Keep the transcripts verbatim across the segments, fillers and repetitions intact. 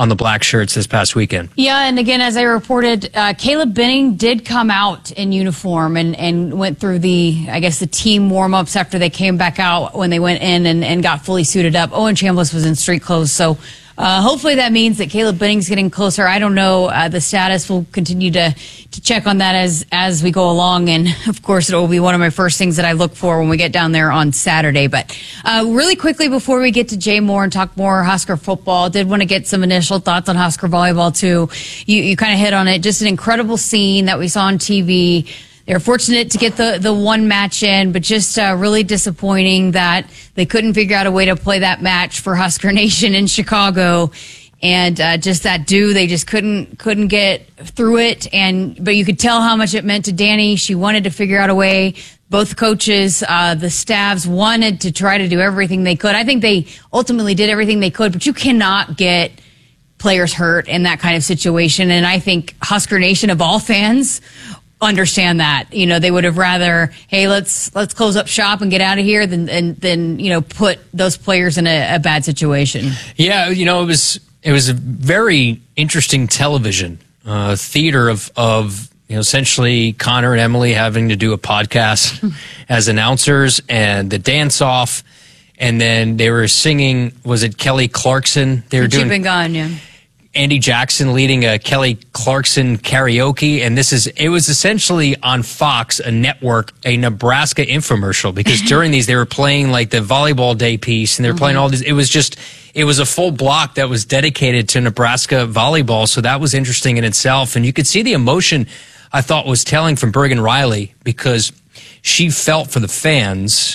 on the black shirts this past weekend. Yeah, and again, as I reported, uh, Caleb Benning did come out in uniform and, and went through the, I guess, the team warm-ups after they came back out when they went in and, and got fully suited up. Owen Chambliss was in street clothes, so uh, hopefully that means that Caleb Benning's getting closer. I don't know uh, the status. We'll continue to, to check on that as, as we go along, and of course it will be one of my first things that I look for when we get down there on Saturday. But uh, really quickly before we get to Jay Moore and talk more Husker football, did want to get some initial thoughts on Husker volleyball too. You, you kind of hit on it. Just an incredible scene that we saw on T V. They were fortunate to get the, the one match in, but just uh, really disappointing that they couldn't figure out a way to play that match for Husker Nation in Chicago. And uh, just that due, they just couldn't couldn't get through it. And but you could tell how much it meant to Danny. She wanted to figure out a way. Both coaches, uh, the staffs wanted to try to do everything they could. I think they ultimately did everything they could, but you cannot get players hurt in that kind of situation. And I think Husker Nation, of all fans, understand that. You know, they would have rather, hey, let's let's close up shop and get out of here than than, than you know, put those players in a, a bad situation. Yeah, you know, it was it was a very interesting television uh, theater of of you know, essentially Connor and Emily having to do a podcast as announcers and the dance off, and then they were singing. Was it Kelly Clarkson? They were doing. Keeping on, yeah. Andy Jackson leading a Kelly Clarkson karaoke, and this is it was essentially on Fox, a network, a Nebraska infomercial, because during these they were playing like the volleyball day piece, and they were mm-hmm. playing all these. It was just it was a full block that was dedicated to Nebraska volleyball, so that was interesting in itself, and you could see the emotion I thought was telling from Bergen Riley, because she felt for the fans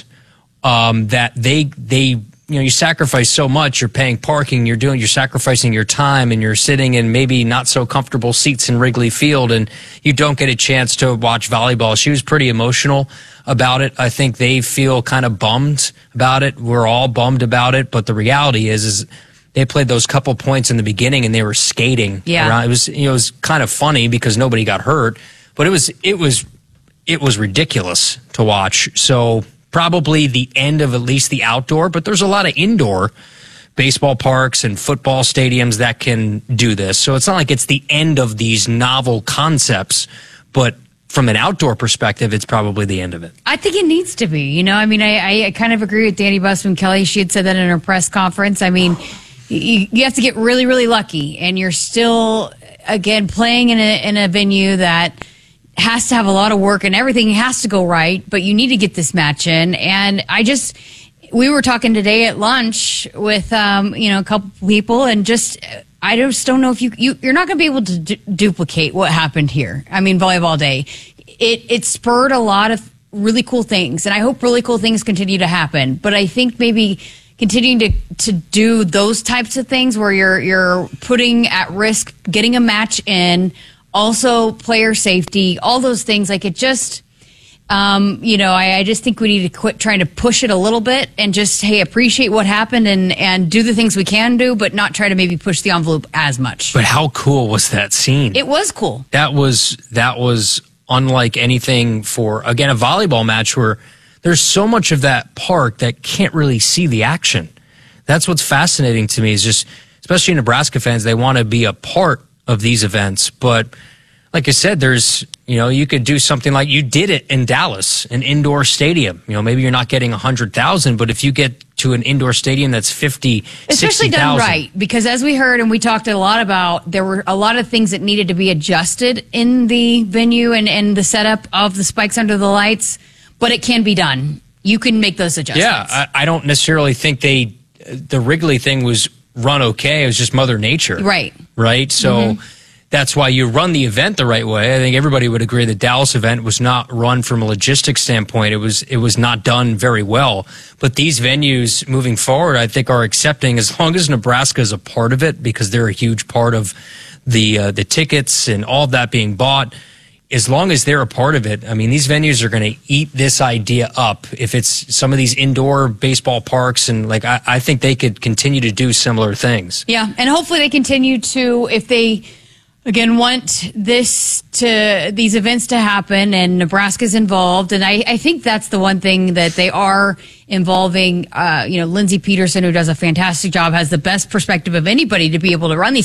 um, that they they. You know, you sacrifice so much. You're paying parking. You're doing. You're sacrificing your time, and you're sitting in maybe not so comfortable seats in Wrigley Field, and you don't get a chance to watch volleyball. She was pretty emotional about it. I think they feel kind of bummed about it. We're all bummed about it, but the reality is, is they played those couple points in the beginning, and they were skating. Yeah, around. It was. You know, it was kind of funny because nobody got hurt, but it was. It was. It was ridiculous to watch. So. Probably the end of at least the outdoor, but there's a lot of indoor baseball parks and football stadiums that can do this. So it's not like it's the end of these novel concepts, but from an outdoor perspective, it's probably the end of it. I think it needs to be. You know, I mean, I, I kind of agree with Danny Busman Kelly. She had said that in her press conference. I mean, you, you have to get really, really lucky, and you're still, again, playing in a, in a venue that has to have a lot of work and everything has to go right, but you need to get this match in. And I just, we were talking today at lunch with, um, you know, a couple people, and just, I just don't know if you, you you're not going to be able to du- duplicate what happened here. I mean, volleyball day, it, it spurred a lot of really cool things, and I hope really cool things continue to happen. But I think maybe continuing to, to do those types of things where you're, you're putting at risk getting a match in, also player safety, all those things, like it just, um, you know, I, I just think we need to quit trying to push it a little bit and just, hey, appreciate what happened and, and do the things we can do, but not try to maybe push the envelope as much. But how cool was that scene? It was cool. That was, that was unlike anything for, again, a volleyball match where there's so much of that park that can't really see the action. That's what's fascinating to me is just, especially Nebraska fans, they want to be a part of these events. But like I said, there's, you know, you could do something like you did it in Dallas, an indoor stadium. You know, maybe you're not getting one hundred thousand, but if you get to an indoor stadium that's fifty, especially done right, because as we heard and we talked a lot about, there were a lot of things that needed to be adjusted in the venue and, and the setup of the spikes under the lights, but it can be done. You can make those adjustments. Yeah, I, I don't necessarily think they, the Wrigley thing was run okay. It was just Mother Nature. Right. Right? So mm-hmm. that's why you run the event the right way. I think everybody would agree the Dallas event was not run from a logistics standpoint. It was it was not done very well. But these venues moving forward, I think, are accepting, as long as Nebraska is a part of it, because they're a huge part of the uh, the tickets and all of that being bought. As long as they're a part of it, I mean, these venues are going to eat this idea up. If it's some of these indoor baseball parks, and like, I, I think they could continue to do similar things. Yeah, and hopefully they continue to, if they, again, want this to, these events to happen, and Nebraska's involved, and I, I think that's the one thing that they are involving, uh, you know, Lindsey Peterson, who does a fantastic job, has the best perspective of anybody to be able to run these